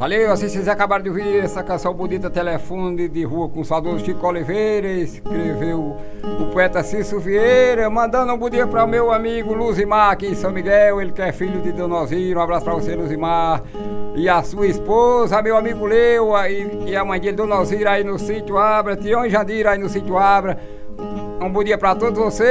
Valeu, assim vocês acabaram de ouvir essa canção bonita, Telefone de Rua, com o saudoso Chico Oliveira. Escreveu o poeta Cício Vieira. Mandando um bom dia para o meu amigo Luzimar aqui em São Miguel, ele que é filho de Dona Ozira. Um abraço para você, Luzimar, e a sua esposa, meu amigo Leu, e a mãe dele, Dona Ozira, aí no sítio Abra, Tião e Jandira aí no sítio Abra. Um bom dia para todos vocês.